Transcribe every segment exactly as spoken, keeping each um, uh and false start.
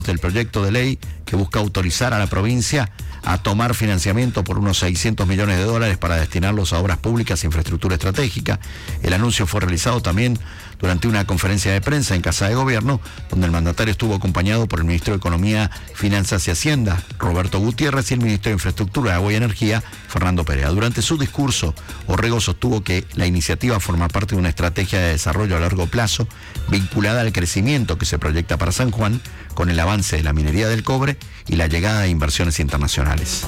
del proyecto de ley que busca autorizar a la provincia a tomar financiamiento por unos seiscientos millones de dólares para destinarlos a obras públicas e infraestructura estratégica. El anuncio fue realizado también durante una conferencia de prensa en Casa de Gobierno, donde el mandatario estuvo acompañado por el ministro de Economía, Finanzas y Hacienda, Roberto Gutiérrez, y el ministro de Infraestructura, Agua y Energía, Fernando Perea. Durante su discurso, Orrego sostuvo que la iniciativa forma parte de una estrategia de desarrollo a largo plazo vinculada al crecimiento que se proyecta para San Juan, con el avance de la minería del cobre y la llegada de inversiones internacionales.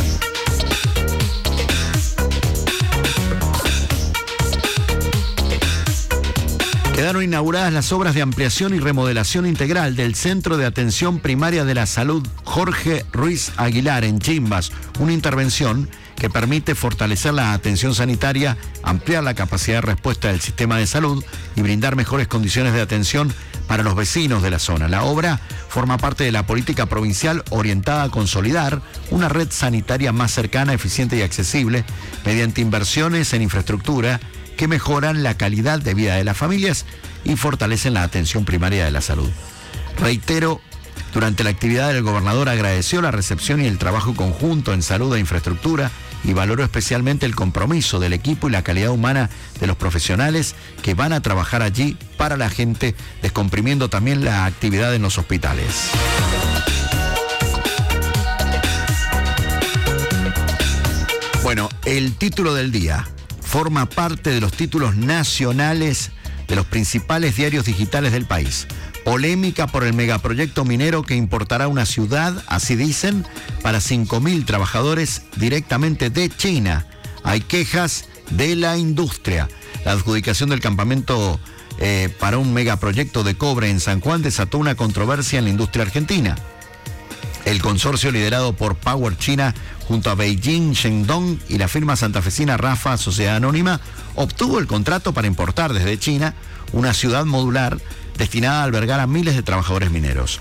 Quedaron inauguradas las obras de ampliación y remodelación integral del Centro de Atención Primaria de la Salud Jorge Ruiz Aguilar en Chimbas, una intervención que permite fortalecer la atención sanitaria, ampliar la capacidad de respuesta del sistema de salud y brindar mejores condiciones de atención para los vecinos de la zona. La obra forma parte de la política provincial orientada a consolidar una red sanitaria más cercana, eficiente y accesible mediante inversiones en infraestructura que mejoran la calidad de vida de las familias y fortalecen la atención primaria de la salud. Reitero, durante la actividad el gobernador agradeció la recepción y el trabajo conjunto en salud e infraestructura y valoró especialmente el compromiso del equipo y la calidad humana de los profesionales que van a trabajar allí para la gente, descomprimiendo también la actividad en los hospitales. Bueno, el título del día forma parte de los títulos nacionales de los principales diarios digitales del país. Polémica por el megaproyecto minero que importará una ciudad, así dicen, para cinco mil trabajadores directamente de China. Hay quejas de la industria. La adjudicación del campamento eh, para un megaproyecto de cobre en San Juan desató una controversia en la industria argentina. El consorcio liderado por Power China junto a Beijing Shendong y la firma santafesina Rafa, Sociedad Anónima, obtuvo el contrato para importar desde China una ciudad modular destinada a albergar a miles de trabajadores mineros.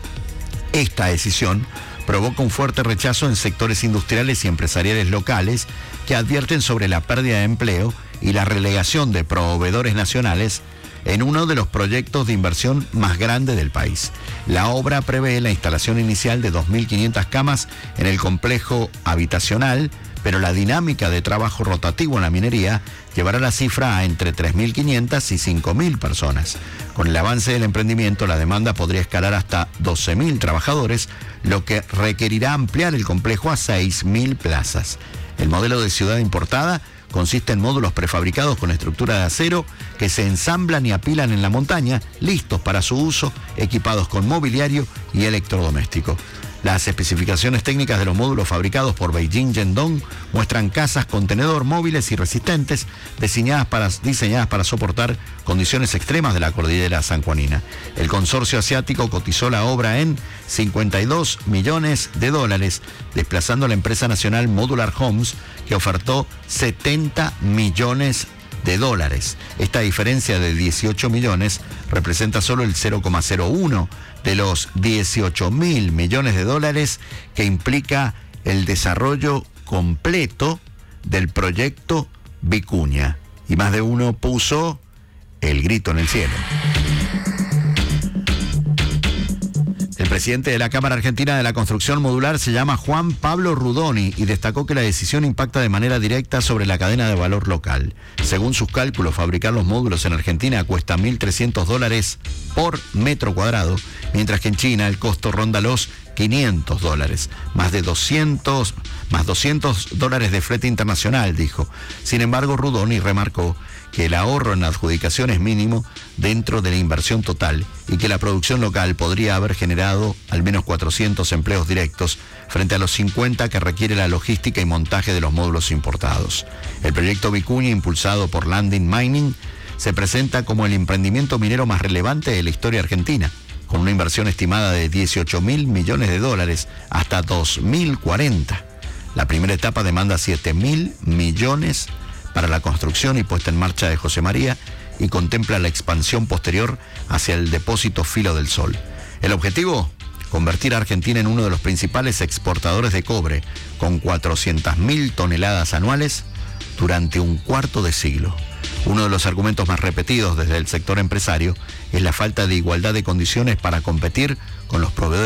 Esta decisión provoca un fuerte rechazo en sectores industriales y empresariales locales que advierten sobre la pérdida de empleo y la relegación de proveedores nacionales en uno de los proyectos de inversión más grandes del país. La obra prevé la instalación inicial de dos mil quinientas camas en el complejo habitacional, pero la dinámica de trabajo rotativo en la minería llevará la cifra a entre tres mil quinientas y cinco mil personas. Con el avance del emprendimiento, la demanda podría escalar hasta doce mil trabajadores, lo que requerirá ampliar el complejo a seis mil plazas. El modelo de ciudad importada consiste en módulos prefabricados con estructura de acero que se ensamblan y apilan en la montaña, listos para su uso, equipados con mobiliario y electrodoméstico. Las especificaciones técnicas de los módulos fabricados por Beijing Shendong muestran casas contenedor móviles y resistentes diseñadas para, diseñadas para soportar condiciones extremas de la cordillera sanjuanina. El consorcio asiático cotizó la obra en cincuenta y dos millones de dólares, desplazando a la empresa nacional Modular Homes, que ofertó setenta millones de dólares. Esta diferencia de dieciocho millones representa solo el cero coma cero uno de los dieciocho mil millones de dólares que implica el desarrollo completo del proyecto Vicuña. Y más de uno puso el grito en el cielo. El presidente de la Cámara Argentina de la Construcción Modular se llama Juan Pablo Rudoni y destacó que la decisión impacta de manera directa sobre la cadena de valor local. Según sus cálculos, fabricar los módulos en Argentina cuesta mil trescientos dólares por metro cuadrado, mientras que en China el costo ronda los quinientos dólares, más de doscientos, más doscientos dólares de flete internacional, dijo. Sin embargo, Rudoni remarcó que el ahorro en la adjudicación es mínimo dentro de la inversión total y que la producción local podría haber generado al menos cuatrocientos empleos directos frente a los cincuenta que requiere la logística y montaje de los módulos importados. El proyecto Vicuña, impulsado por Landing Mining, se presenta como el emprendimiento minero más relevante de la historia argentina, con una inversión estimada de dieciocho mil millones de dólares hasta dos mil cuarenta. La primera etapa demanda siete mil millones para la construcción y puesta en marcha de José María y contempla la expansión posterior hacia el depósito Filo del Sol. El objetivo, convertir a Argentina en uno de los principales exportadores de cobre, con cuatrocientas mil toneladas anuales durante un cuarto de siglo. Uno de los argumentos más repetidos desde el sector empresario es la falta de igualdad de condiciones para competir con los proveedores